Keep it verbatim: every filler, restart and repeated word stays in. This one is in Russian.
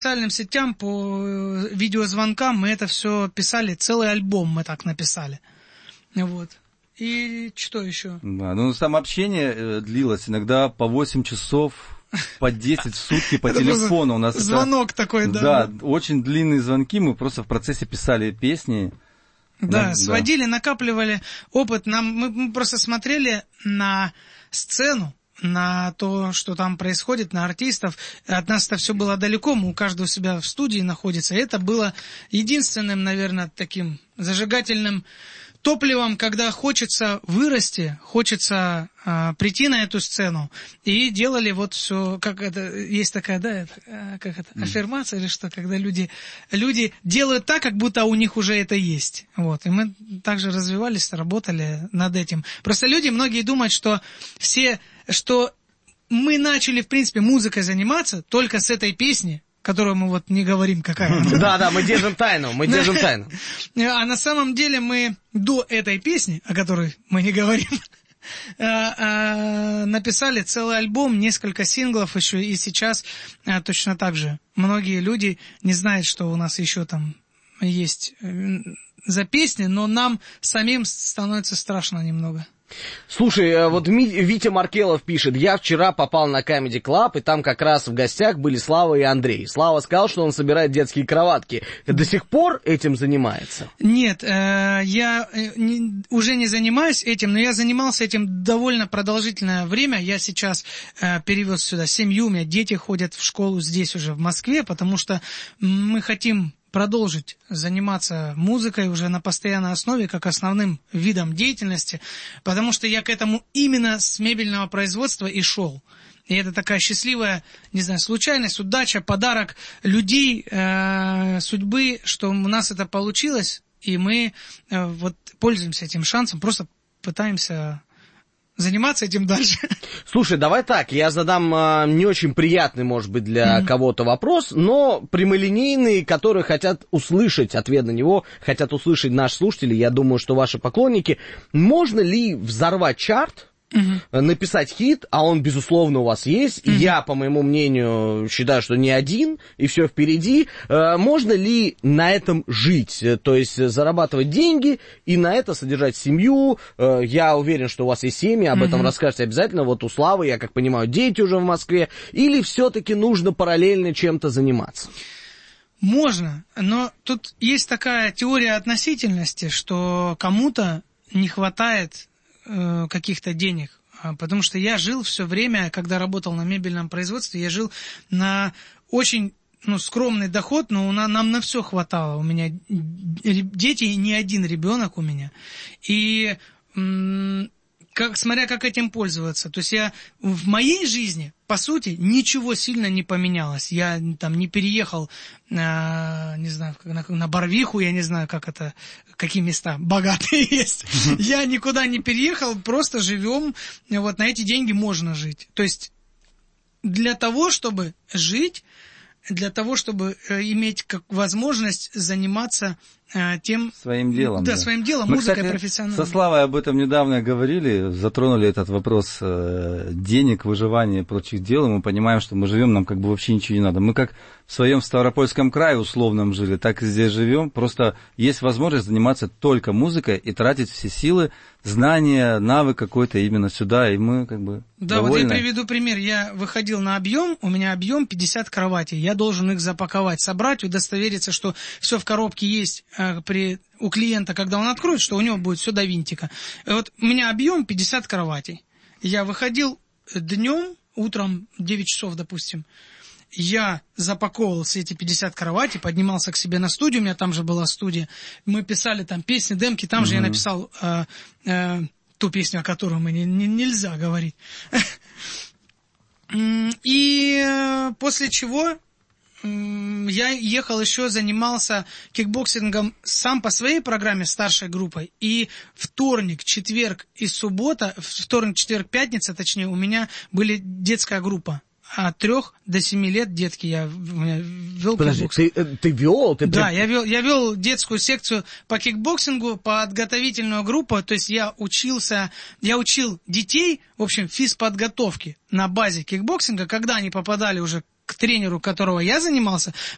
социальным сетям, по видеозвонкам мы это все писали, целый альбом мы так написали. Вот. И что еще? Да, ну само общение э, длилось иногда по восемь часов, по десять в сутки по телефону. У нас звонок это, такой, да. Да, очень длинные звонки, мы просто в процессе писали песни. Да, да, сводили, да. накапливали опыт. Нам, мы, мы просто смотрели на сцену, на то, что там происходит, на артистов. От нас это все было далеко, мы у каждого себя в студии находится. И это было единственным, наверное, таким зажигательным топливом, когда хочется вырасти, хочется а, прийти на эту сцену. И делали вот все, как это, есть такая, да, это, как это, аффирмация или что, когда люди, люди делают так, как будто у них уже это есть. Вот. И мы также развивались, работали над этим. Просто люди, многие думают, что все, что мы начали, в принципе, музыкой заниматься только с этой песни, которую мы вот не говорим, какая. Да-да, мы держим тайну, мы держим тайну. А на самом деле мы до этой песни, о которой мы не говорим, написали целый альбом, несколько синглов еще, и сейчас точно так же. Многие люди не знают, что у нас еще там есть за песни, но нам самим становится страшно немного. Слушай, вот Витя Маркелов пишет: я вчера попал на Comedy Club, и там как раз в гостях были Слава и Андрей. Слава сказал, что он собирает детские кроватки. До сих пор этим занимается? Нет, э, я не, уже не занимаюсь этим, но я занимался этим довольно продолжительное время. Я сейчас э, перевез сюда семью, у меня дети ходят в школу здесь уже в Москве, потому что мы хотим продолжить заниматься музыкой уже на постоянной основе, как основным видом деятельности, потому что я к этому именно с мебельного производства и шел. И это такая счастливая, не знаю, случайность, удача, подарок людей, э, судьбы, что у нас это получилось, и мы э, вот пользуемся этим шансом, просто пытаемся заниматься этим дальше. Слушай, давай так, я задам э, не очень приятный, может быть, для mm-hmm. кого-то вопрос, но прямолинейный, которые хотят услышать ответ на него, хотят услышать наши слушатели, я думаю, что ваши поклонники. Можно ли взорвать чарт, Uh-huh. написать хит, а он, безусловно, у вас есть, uh-huh. и я, по моему мнению, считаю, что не один, и все впереди. Э, можно ли на этом жить, то есть зарабатывать деньги и на это содержать семью? Э, я уверен, что у вас есть семьи, об uh-huh. этом расскажете обязательно. Вот у Славы, я как понимаю, дети уже в Москве. Или все-таки нужно параллельно чем-то заниматься? Можно, но тут есть такая теория относительности, что кому-то не хватает каких-то денег, потому что я жил все время, когда работал на мебельном производстве, я жил на очень, ну, скромный доход, но на, нам на все хватало. У меня дети, и не один ребенок у меня. И м- как, смотря как этим пользоваться. То есть я в моей жизни, по сути, ничего сильно не поменялось. Я там не переехал, на, не знаю, на, на Барвиху, я не знаю, как это, какие места богатые есть. Я никуда не переехал, просто живем, вот на эти деньги можно жить. То есть для того, чтобы жить, для того, чтобы иметь как возможность заниматься э, тем... Своим делом. Да, да. своим делом, Мы, музыкой кстати, профессионально. Со Славой об этом недавно говорили, затронули этот вопрос э, денег, выживания и прочих дел, и мы понимаем, что мы живем, нам как бы вообще ничего не надо. Мы как в своем Ставропольском крае условном жили, так и здесь живем. Просто есть возможность заниматься только музыкой и тратить все силы, знания, навык какой-то именно сюда, и мы как бы Да, довольны. Вот я приведу пример. Я выходил на объем, у меня объем пятьдесят кроватей. Я должен их запаковать, собрать, удостовериться, что все в коробке есть э, при, у клиента, когда он откроет, что у него будет все до винтика. И вот у меня объем пятьдесят кроватей. Я выходил днем, утром девять часов, допустим. Я запаковывал все эти пятьдесят кроватей, поднимался к себе на студию, у меня там же была студия. Мы писали там песни, демки, там mm-hmm. же я написал э, э, ту песню, о которой мы не, не, нельзя говорить. И после чего я ехал еще, занимался кикбоксингом сам по своей программе старшей группой. И вторник, четверг и суббота, вторник, четверг, пятница, точнее, у меня были детская группа. От трех до семи лет детки я вел Подожди, кикбоксинг. Ты, ты вел? Ты да, при... я вел, я вел детскую секцию по кикбоксингу, подготовительную группу, то есть я учился, я учил детей, в общем, физподготовке на базе кикбоксинга, когда они попадали уже к тренеру, которого я занимался,